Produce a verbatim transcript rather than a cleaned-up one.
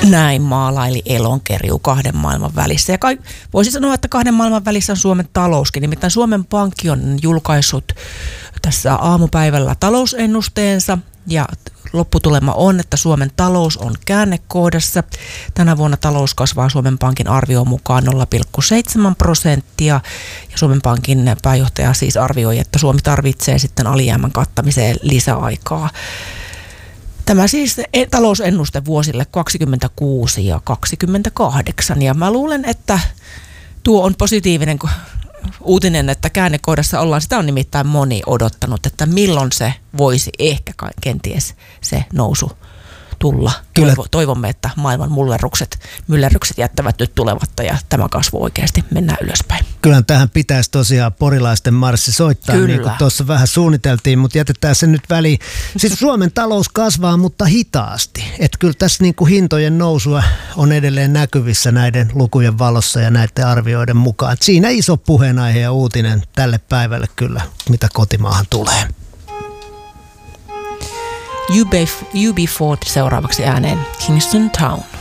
Näin maalaili Elonkerju kahden maailman välissä. Ja kai, voisi sanoa, että kahden maailman välissä on Suomen talouskin. Nimittäin Suomen Pankki on julkaissut tässä aamupäivällä talousennusteensa ja lopputulema on, että Suomen talous on käännekohdassa. Tänä vuonna talous kasvaa Suomen Pankin arvion mukaan nolla pilkku seitsemän prosenttia. Ja Suomen Pankin pääjohtaja siis arvioi, että Suomi tarvitsee sitten alijäämän kattamiseen lisäaikaa. Tämä siis talousennuste vuosille kaksikymmentäkuusi ja kaksikymmentäkahdeksan. Ja mä luulen, että tuo on positiivinen uutinen, että käännekohdassa ollaan. Sitä on nimittäin moni odottanut, että milloin se voisi ehkä kenties se nousu tulla. Toivo, toivomme, että maailman mullerrukset, myllerrykset jättävät nyt tulematta ja tämä kasvu oikeasti mennään ylöspäin. Kyllä tähän pitäisi tosiaan porilaisten marssi soittaa, Kyllä. niin kuin tuossa vähän suunniteltiin, mutta jätetään se nyt väliin. Siis Suomen talous kasvaa, mutta hitaasti. Että kyllä tässä niin kuin hintojen nousua on edelleen näkyvissä näiden lukujen valossa ja näiden arvioiden mukaan. Et siinä iso puheenaihe ja uutinen tälle päivälle kyllä, mitä kotimaahan tulee. U B Ford seuraavaksi ääneen Kingston Town.